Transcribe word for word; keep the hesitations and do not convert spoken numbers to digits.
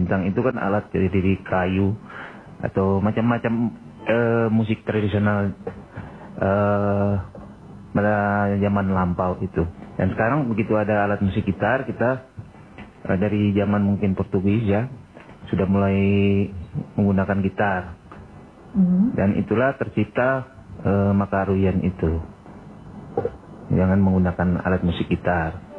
bintang itu kan alat dari, dari kayu atau macam-macam uh, musik tradisional uh, pada zaman lampau itu. Dan sekarang begitu ada alat musik gitar, kita uh, dari zaman mungkin Portugis ya sudah mulai menggunakan gitar. Mm-hmm. Dan itulah tercipta uh, Makaruyan itu. Jangan menggunakan alat musik gitar.